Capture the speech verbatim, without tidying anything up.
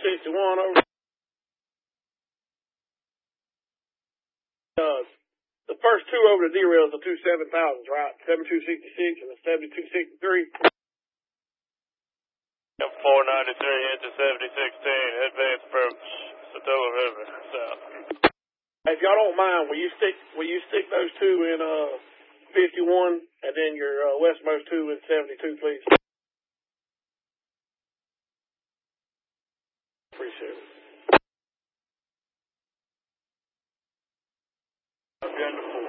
sixty-one over. Uh, the first two over the derails are two seven thousands, right? seventy-two sixty-six and the seventy-two sixty-three. four ninety-three into seventy sixteen, advance approach, Satola River, south. If y'all don't mind, will you stick will you stick those two in uh fifty-one and then your uh, westmost two in seventy-two, please? Appreciate it. Agenda four.